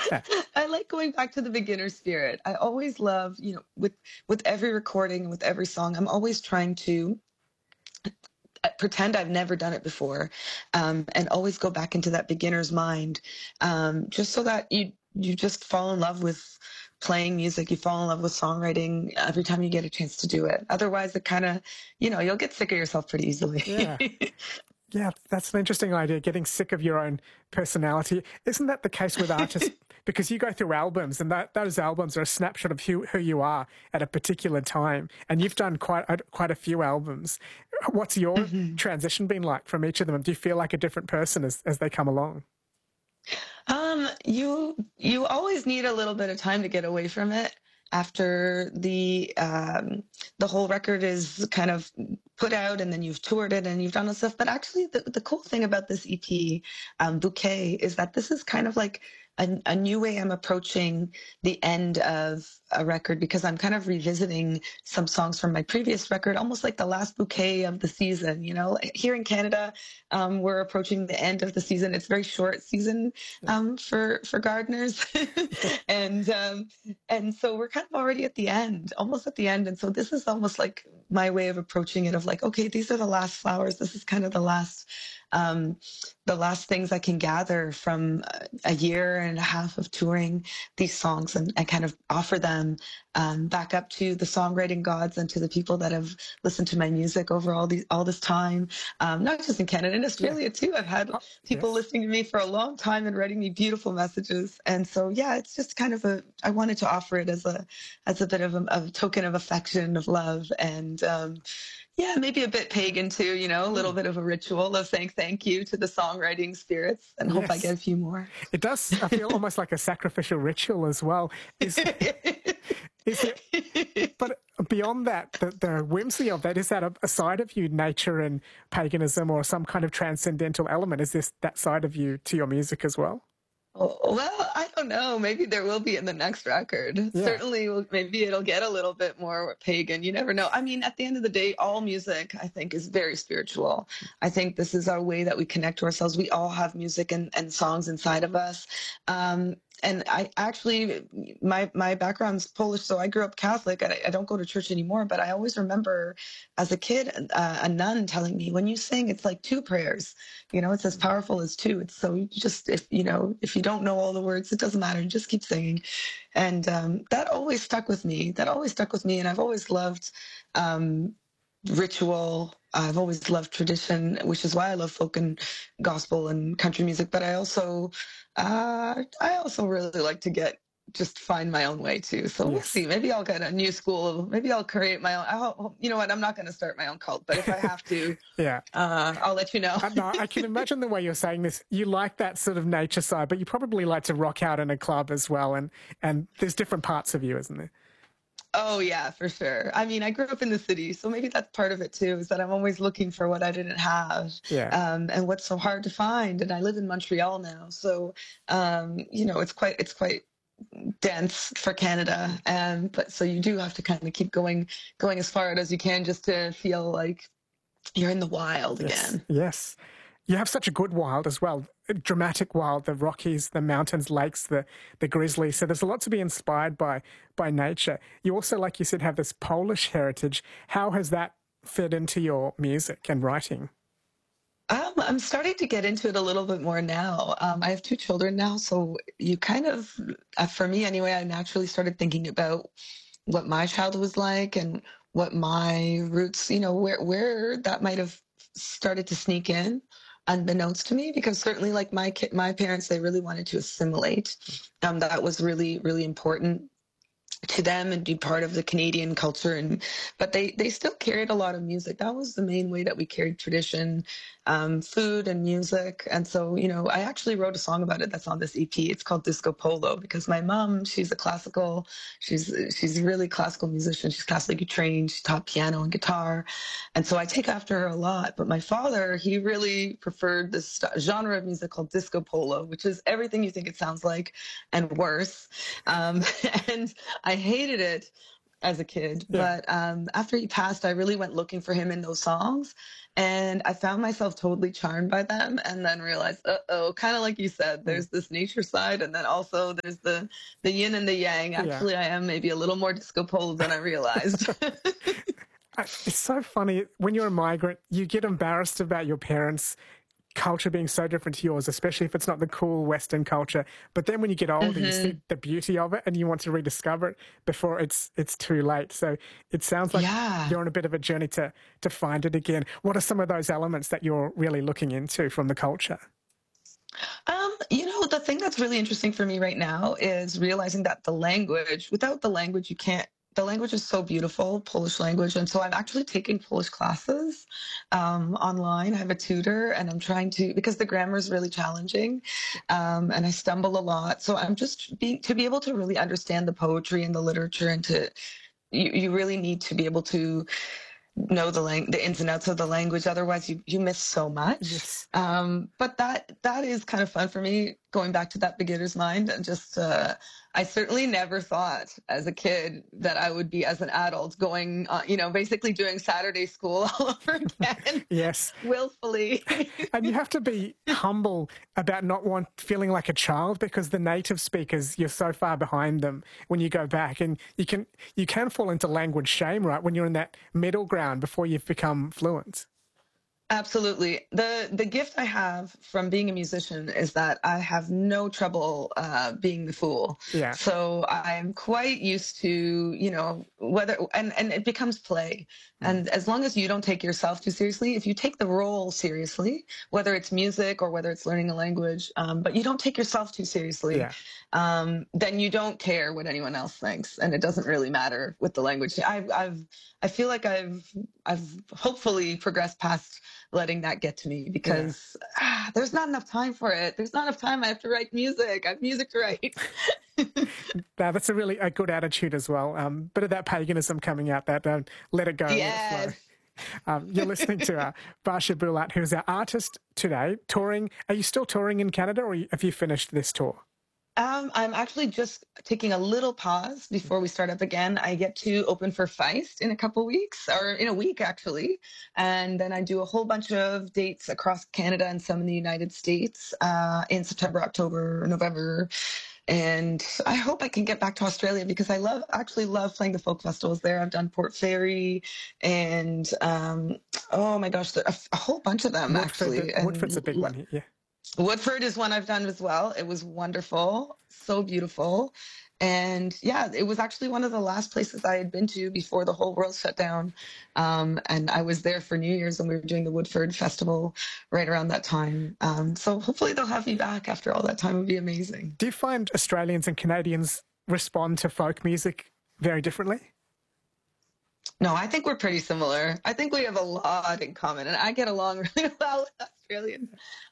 I like going back to the beginner spirit. I always love, with every recording, with every song, I'm always trying to pretend I've never done it before, and always go back into that beginner's mind, just so that you just fall in love with playing music. You fall in love with songwriting every time you get a chance to do it. Otherwise, it kind of, you'll get sick of yourself pretty easily. Yeah. Yeah, that's an interesting idea, getting sick of your own personality. Isn't that the case with artists? Because you go through albums, and those albums are a snapshot of who you are at a particular time. And you've done quite a few albums. What's your transition been like from each of them? Do you feel like a different person as they come along? You always need a little bit of time to get away from it after the whole record is kind of put out, and then you've toured it and you've done all stuff. But actually, the cool thing about this EP, Bouquet, is that this is kind of like a new way I'm approaching the end of a record, because I'm kind of revisiting some songs from my previous record, almost like the last bouquet of the season. Here in Canada, we're approaching the end of the season. It's a very short season for gardeners, and so we're kind of already at the end, almost at the end. And so this is almost like my way of approaching it, of like, okay, these are the last flowers. This is kind of the last things I can gather from a year and a half of touring these songs, and kind of offer them back up to the songwriting gods and to the people that have listened to my music over all this time. Not just in Canada, in Australia too. I've had people listening to me for a long time and writing me beautiful messages. And so, yeah, it's just kind of I wanted to offer it as a bit of a token of affection, of love, and yeah, maybe a bit pagan too, a little bit of a ritual of saying thank you to the songwriting spirits, and hope I get a few more. It does. I feel almost like a sacrificial ritual as well. Is it, but beyond that, the whimsy of that, is that a side of you, nature and paganism, or some kind of transcendental element? Is this that side of you to your music as well? Well, I don't know. Maybe there will be in the next record. Yeah. Certainly, maybe it'll get a little bit more pagan. You never know. I mean, at the end of the day, all music, I think, is very spiritual. I think this is our way that we connect to ourselves. We all have music and songs inside of us. And I actually, my background's Polish, so I grew up Catholic. I don't go to church anymore, but I always remember as a kid, a nun telling me, when you sing, it's like two prayers. It's as powerful as two. It's so if you don't know all the words, it doesn't matter. You just keep singing. And that always stuck with me. And I've always loved ritual. I've always loved tradition, which is why I love folk and gospel and country music. But I also really like to find my own way too. So we'll see. Maybe I'll get a new school. Maybe I'll create my own. You know what? I'm not going to start my own cult, but if I have to, I'll let you know. No, I can imagine the way you're saying this. You like that sort of nature side, but you probably like to rock out in a club as well. And there's different parts of you, isn't there? Oh, yeah, for sure. I mean, I grew up in the city, so maybe that's part of it too, is that I'm always looking for what I didn't have, and what's so hard to find. And I live in Montreal now, so, it's quite dense for Canada. But so you do have to kind of keep going as far out as you can, just to feel like you're in the wild again. Yes. You have such a good wild as well, a dramatic wild, the Rockies, the mountains, lakes, the grizzly. So there's a lot to be inspired by nature. You also, like you said, have this Polish heritage. How has that fit into your music and writing? I'm starting to get into it a little bit more now. I have 2 children now, so you kind of, for me anyway, I naturally started thinking about what my childhood was like and what my roots, where that might have started to sneak in, unbeknownst to me, because certainly like my parents, they really wanted to assimilate. That was really, really important to them and be part of the Canadian culture. But they still carried a lot of music. That was the main way that we carried tradition, food and music. And so, I actually wrote a song about it that's on this EP. It's called Disco Polo, because my mom, she's a really classical musician. She's classically trained. She taught piano and guitar. And so I take after her a lot. But my father, he really preferred this genre of music called Disco Polo, which is everything you think it sounds like and worse. And I hated it. as a kid. Yeah. But after he passed, I really went looking for him in those songs. And I found myself totally charmed by them, and then realized, uh-oh, kind of like you said, Mm. there's this nature side, and then also there's the yin and the yang. Yeah. Actually, I am maybe a little more disco polo than I realized. It's so funny. When you're a migrant, you get embarrassed about your parents' culture being so different to yours, especially if it's not the cool Western culture. But then when you get older, you see the beauty of it and you want to rediscover it before it's too late. So it sounds like Yeah. you're on a bit of a journey to find it again. What are some of those elements that you're really looking into from the culture? The thing that's really interesting for me right now is realizing that the language, without the language, you can't. The language is so beautiful, Polish language. And so I'm actually taking Polish classes online. I have a tutor and I'm trying to, because the grammar is really challenging and I stumble a lot. So I'm just to be able to really understand the poetry and the literature and you really need to be able to know the ins and outs of the language. Otherwise, you miss so much. Yes. But that is kind of fun for me. Going back to that beginner's mind, and just I certainly never thought as a kid that I would be as an adult going, basically doing Saturday school all over again. Yes. Willfully. And you have to be humble about not feeling like a child, because the native speakers, you're so far behind them when you go back, and you can fall into language shame, right, when you're in that middle ground before you've become fluent. Absolutely. The gift I have from being a musician is that I have no trouble being the fool. Yeah. So I'm quite used to, whether, and it becomes play. And as long as you don't take yourself too seriously, if you take the role seriously, whether it's music or whether it's learning a language, but you don't take yourself too seriously, then you don't care what anyone else thinks, and it doesn't really matter with the language. I feel like I've hopefully progressed past letting that get to me, because there's not enough time for it. There's not enough time. I have to write music. I have music to write. That's a good attitude as well. Bit of that paganism coming out, that let it go. Yes. You're listening to Barsha Bulat, who's our artist today, touring. Are you still touring in Canada, or have you finished this tour? I'm actually just taking a little pause before we start up again. I get to open for Feist in a couple weeks, or in a week actually. And then I do a whole bunch of dates across Canada and some in the United States in September, October, November. And I hope I can get back to Australia, because I actually love playing the folk festivals there. I've done Port Fairy and oh my gosh, a whole bunch of them actually. Woodford's a big one, yeah. Woodford is one I've done as well. It was wonderful, so beautiful. And yeah, it was actually one of the last places I had been to before the whole world shut down. And I was there for New Year's, and we were doing the Woodford Festival right around that time. So hopefully they'll have me back after all that time. It would be amazing. Do you find Australians and Canadians respond to folk music very differently? No, I think we're pretty similar. I think we have a lot in common, and I get along really well with Australians.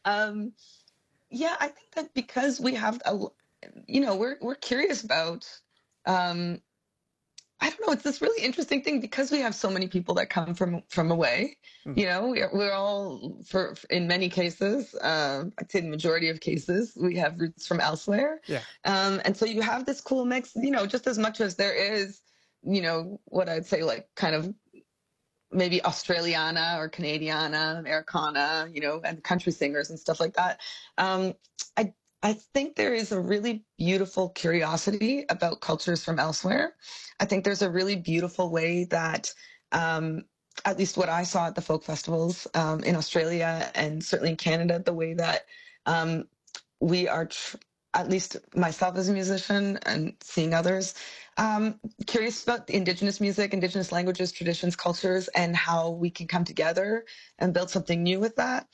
I think that because we have we're curious about, I don't know, it's this really interesting thing, because we have so many people that come from away. We're all, in many cases, I'd say the majority of cases, we have roots from elsewhere. Yeah. And so you have this cool mix, just as much as there is, what I'd say, like kind of maybe Australiana or Canadiana, Americana, and country singers and stuff like that. I think there is a really beautiful curiosity about cultures from elsewhere. I think there's a really beautiful way that, at least what I saw at the folk festivals in Australia and certainly in Canada, the way that we are, at least myself as a musician and seeing others, curious about Indigenous music, Indigenous languages, traditions, cultures, and how we can come together and build something new with that.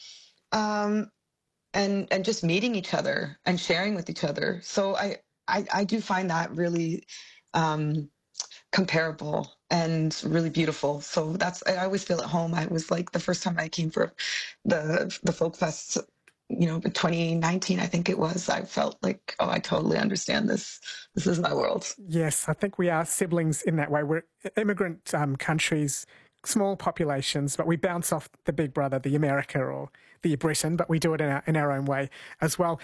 And just meeting each other and sharing with each other. So I do find that really comparable and really beautiful. So I always feel at home. I was like, the first time I came for the folk fest, in 2019, I think it was, I felt like, oh, I totally understand this. This is my world. Yes, I think we are siblings in that way. We're immigrant countries, small populations, but we bounce off the big brother, the America or the Britain, but we do it in our own way as well.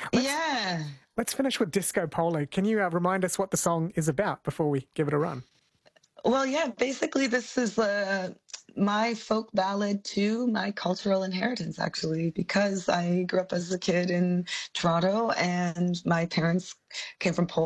Let's finish with Disco Polo. Can you remind us what the song is about before we give it a run? Well, yeah, basically, this is my folk ballad to my cultural inheritance, actually, because I grew up as a kid in Toronto and my parents came from Poland.